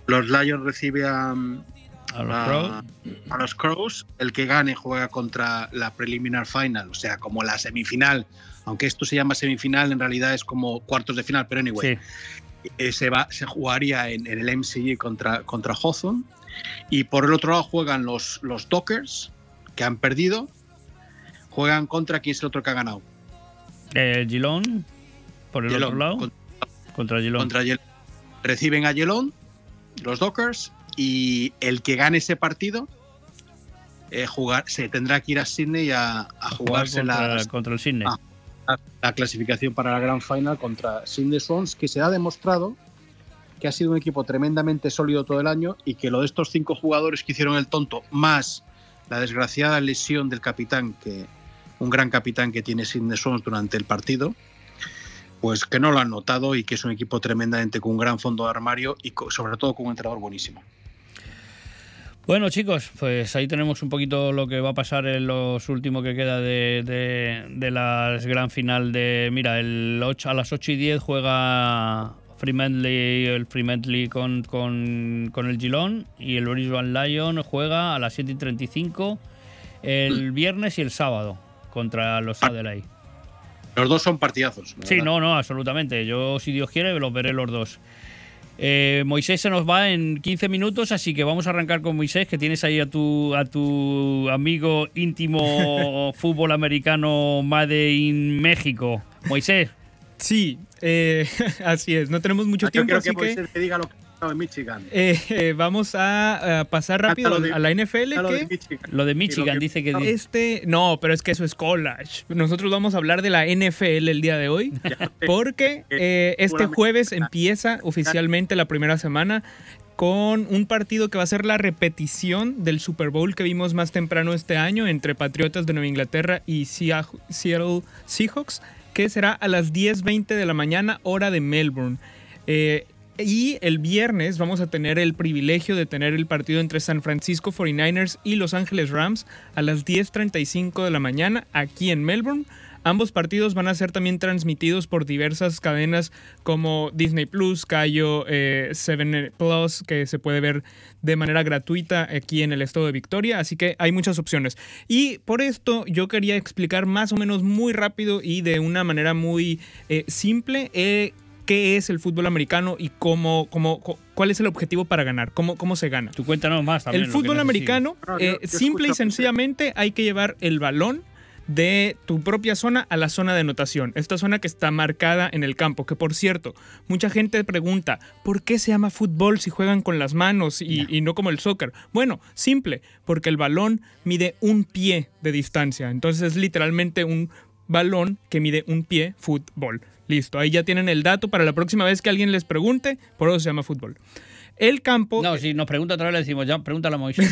Los Lions recibe a los Crows. El que gane juega contra la preliminar final, o sea, como la semifinal. Aunque esto se llama semifinal, en realidad es como cuartos de final, pero anyway. Sí. Se jugaría en el MCG contra Hawthorne. Y por el otro lado juegan los Dockers, que han perdido. Juegan contra, ¿quién es el otro que ha ganado? Geelong, por el otro lado. Contra Geelong. Reciben a Geelong, los Dockers, y el que gane ese partido se tendrá que ir a Sydney a jugarse contra el Sydney. La clasificación para la Grand Final contra Sydney Swans, que se ha demostrado que ha sido un equipo tremendamente sólido todo el año y que lo de estos 5 jugadores que hicieron el tonto, más la desgraciada lesión del capitán, un gran capitán que tiene Sydney Swans durante el partido, pues que no lo han notado y que es un equipo tremendamente con un gran fondo de armario y sobre todo con un entrenador buenísimo. Bueno, chicos, pues ahí tenemos un poquito lo que va a pasar en los últimos que queda de las gran final de... Mira, a las 8:10 juega el Fremantle con el Geelong, y el Brisbane Lions juega a las 7:35 el viernes y el sábado contra los Adelaide. Los dos son partidazos. Sí, no, absolutamente. Yo, si Dios quiere, los veré los dos. Moisés se nos va en 15 minutos, así que vamos a arrancar con Moisés, que tienes ahí a tu amigo íntimo fútbol americano Made in México. Moisés. Sí, así es. No tenemos mucho tiempo, así que Moisés te diga lo que de Michigan. Vamos a pasar rápido a la NFL. Lo de Michigan dice que... No, pero es que eso es college. Nosotros vamos a hablar de la NFL el día de hoy, porque este jueves empieza oficialmente la primera semana con un partido que va a ser la repetición del Super Bowl que vimos más temprano este año entre Patriotas de Nueva Inglaterra y Seattle Seahawks, que será a las 10:20 de la mañana, hora de Melbourne. Y el viernes vamos a tener el privilegio de tener el partido entre San Francisco 49ers y Los Ángeles Rams a las 10:35 de la mañana aquí en Melbourne. Ambos partidos van a ser también transmitidos por diversas cadenas como Disney Plus, Kayo, 7 Plus, que se puede ver de manera gratuita aquí en el estado de Victoria, así que hay muchas opciones. Y por esto yo quería explicar más o menos muy rápido y de una manera muy simple qué es el fútbol americano y cuál es el objetivo para ganar, cómo se gana. Tú cuéntanos más también. El fútbol americano, simple y sencillamente, hay que llevar el balón de tu propia zona a la zona de anotación. Esta zona que está marcada en el campo, que por cierto, mucha gente pregunta, ¿por qué se llama fútbol si juegan con las manos y no como el soccer? Bueno, simple, porque el balón mide 1 pie de distancia. Entonces es literalmente un balón que mide 1 pie, fútbol. Listo, ahí ya tienen el dato para la próxima vez que alguien les pregunte, por eso se llama fútbol. El campo... No, si nos pregunta otra vez le decimos, ya, pregúntale a Moisés.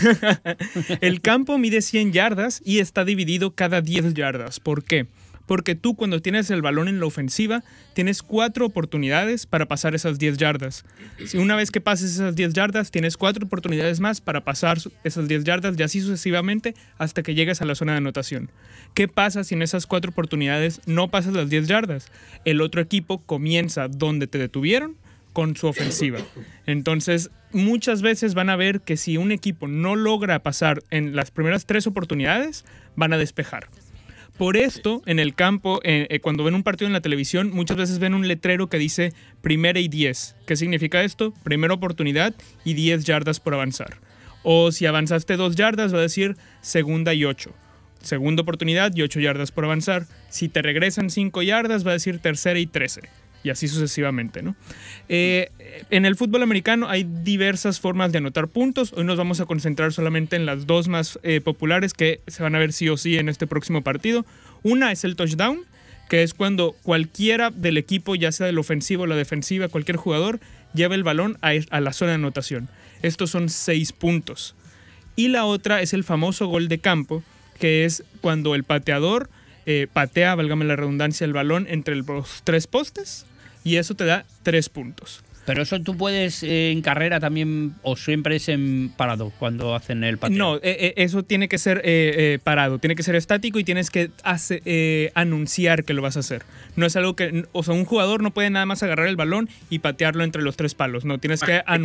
El campo mide 100 yardas y está dividido cada 10 yardas. ¿Por qué? Porque tú, cuando tienes el balón en la ofensiva, tienes 4 oportunidades para pasar esas 10 yardas. Si una vez que pases esas 10 yardas, tienes 4 oportunidades más para pasar esas 10 yardas y así sucesivamente hasta que llegues a la zona de anotación. ¿Qué pasa si en esas 4 oportunidades no pasas las 10 yardas? El otro equipo comienza donde te detuvieron con su ofensiva. Entonces, muchas veces van a ver que si un equipo no logra pasar en las primeras 3 oportunidades, van a despejar. Por esto, en el campo, cuando ven un partido en la televisión, muchas veces ven un letrero que dice primera y 10. ¿Qué significa esto? Primera oportunidad y 10 yardas por avanzar. O si avanzaste 2 yardas, va a decir segunda y 8. Segunda oportunidad y 8 yardas por avanzar. Si te regresan 5 yardas, va a decir tercera y 13. Y así sucesivamente, ¿no? En el fútbol americano hay diversas formas de anotar puntos. Hoy nos vamos a concentrar solamente en las 2 más populares que se van a ver sí o sí en este próximo partido. Una es el touchdown, que es cuando cualquiera del equipo, ya sea del ofensivo o la defensiva, cualquier jugador, lleva el balón a la zona de anotación. Estos son 6 puntos. Y la otra es el famoso gol de campo, que es cuando el pateador patea, válgame la redundancia, el balón entre los 3 postes, y eso te da 3 puntos. Pero eso tú puedes en carrera también, o siempre es en parado cuando hacen el pateo. No, eso tiene que ser parado, tiene que ser estático y tienes que anunciar que lo vas a hacer. No es algo que, o sea, un jugador no puede nada más agarrar el balón y patearlo entre los 3 palos, no, tienes que anunciar.